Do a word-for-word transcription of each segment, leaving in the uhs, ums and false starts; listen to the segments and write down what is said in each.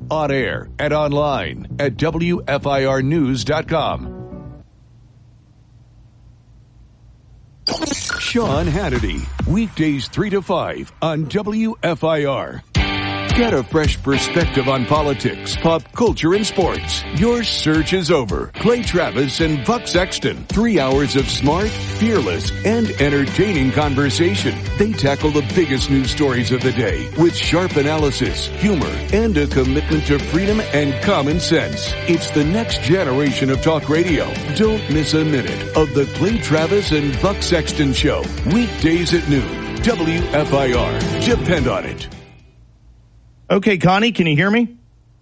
on air and online at W F I R news dot com. Sean Hannity, weekdays three to five on W F I R. Get a fresh perspective on politics, pop culture, and sports. Your search is over. Clay Travis and Buck Sexton. Three hours of smart, fearless, and entertaining conversation. They tackle the biggest news stories of the day with sharp analysis, humor, and a commitment to freedom and common sense. It's the next generation of talk radio. Don't miss a minute of the Clay Travis and Buck Sexton Show. Weekdays at noon. W F I R. Depend on it. Okay, Connie, can you hear me?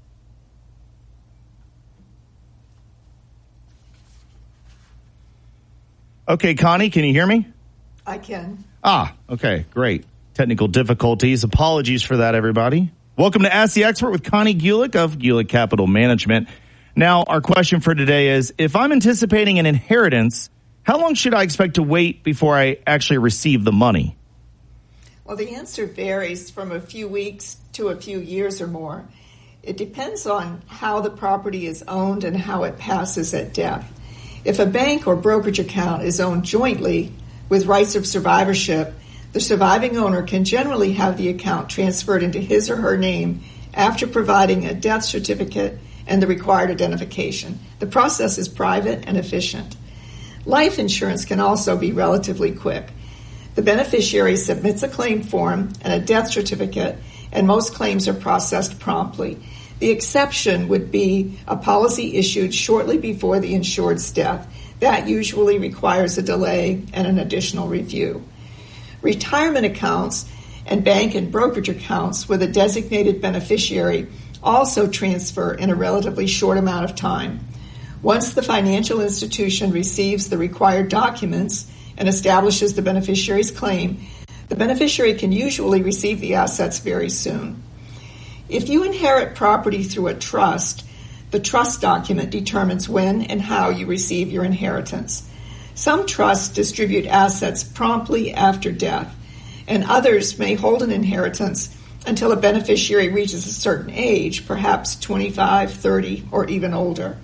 Okay, Connie, can you hear me? I can. Ah, okay, great. Technical difficulties. Apologies for that, everybody. Welcome to Ask the Expert with Connie Gulick of Gulick Capital Management. Now, our question for today is, if I'm anticipating an inheritance, how long should I expect to wait before I actually receive the money? Well, the answer varies from a few weeks to a few years or more. It depends on how the property is owned and how it passes at death. If a bank or brokerage account is owned jointly with rights of survivorship, the surviving owner can generally have the account transferred into his or her name after providing a death certificate and the required identification. The process is private and efficient. Life insurance can also be relatively quick. The beneficiary submits a claim form and a death certificate, and most claims are processed promptly. The exception would be a policy issued shortly before the insured's death. That usually requires a delay and an additional review. Retirement accounts and bank and brokerage accounts with a designated beneficiary also transfer in a relatively short amount of time. Once the financial institution receives the required documents and establishes the beneficiary's claim, the beneficiary can usually receive the assets very soon. If you inherit property through a trust, the trust document determines when and how you receive your inheritance. Some trusts distribute assets promptly after death, and others may hold an inheritance until a beneficiary reaches a certain age, perhaps twenty-five, thirty, or even older.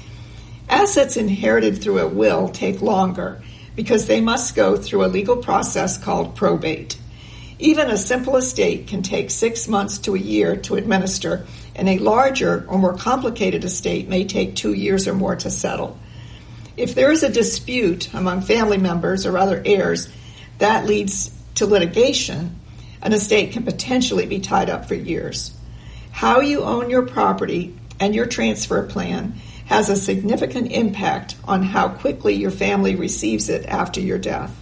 Assets inherited through a will take longer because they must go through a legal process called probate. Even a simple estate can take six months to a year to administer, and a larger or more complicated estate may take two years or more to settle. If there is a dispute among family members or other heirs that leads to litigation, an estate can potentially be tied up for years. How you own your property and your transfer plan has a significant impact on how quickly your family receives it after your death.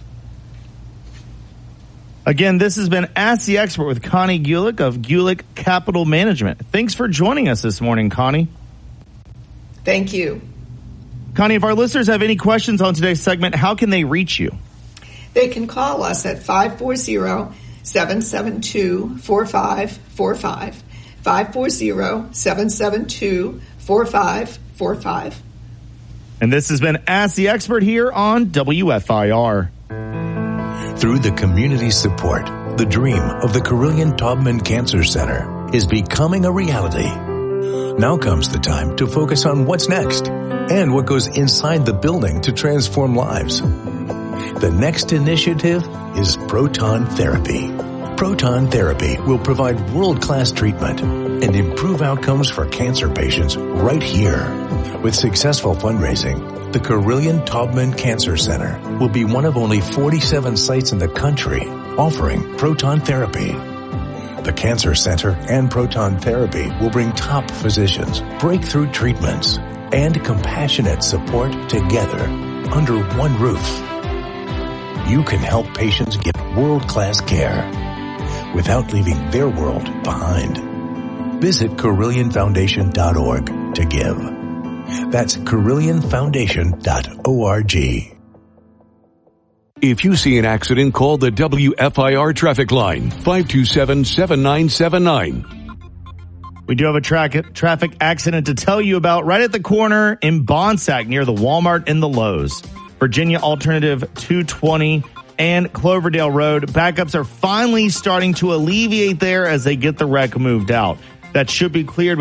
Again, this has been Ask the Expert with Connie Gulick of Gulick Capital Management. Thanks for joining us this morning, Connie. Thank you. Connie, if our listeners have any questions on today's segment, how can they reach you? They can call us at five four zero, seven seven two, four five four five, five four zero, seven seven two, four five four five. And this has been Ask the Expert here on W F I R. Through the community support, the dream of the Carilion Taubman Cancer Center is becoming a reality. Now comes the time to focus on what's next and what goes inside the building to transform lives. The next initiative is proton therapy. Proton therapy will provide world-class treatment and improve outcomes for cancer patients right here. With successful fundraising, the Carilion Taubman Cancer Center will be one of only forty-seven sites in the country offering proton therapy. The Cancer Center and proton therapy will bring top physicians, breakthrough treatments, and compassionate support together under one roof. You can help patients get world-class care without leaving their world behind. Visit Carilion Foundation dot org to give. That's Carilion Foundation dot org. If you see an accident, call the W F I R traffic line, five two seven, seven nine seven nine. We do have a tra- traffic accident to tell you about right at the corner in Bonsack near the Walmart and the Lowe's. Virginia Alternative two twenty and Cloverdale Road. Backups are finally starting to alleviate there as they get the wreck moved out. That should be cleared